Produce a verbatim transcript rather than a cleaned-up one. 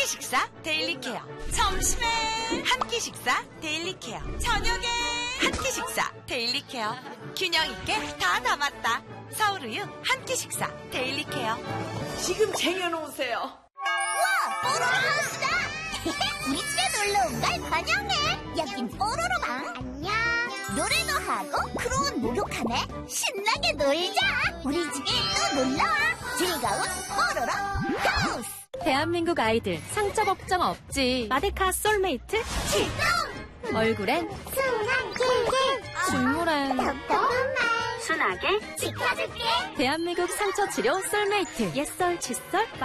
끼 식사 데일리 케어. 점심에 한 끼 식사 데일리 케어. 저녁에 한 끼 식사 데일리 케어. 균형 있게 다 담았다. 서울우유 한 끼 식사 데일리 케어. 지금 쟁여놓으세요. 우와, 뽀로로 하우스다. 우리 집에 놀러 온 걸 환영해. 여긴 뽀로로방. 안녕. 노래도 하고 크로운 목욕하네. 신나게 놀자. 우리 집에 또 놀러와. 즐거운 뽀로로 하우스. 대한민국 아이들 상처 걱정 없지. 마데카 솔메이트 출동. 얼굴엔 순한 길길. 식물엔 톡톡한 말. 순하게 지켜줄게. 대한민국 상처 치료 솔메이트. 옛설 칫솔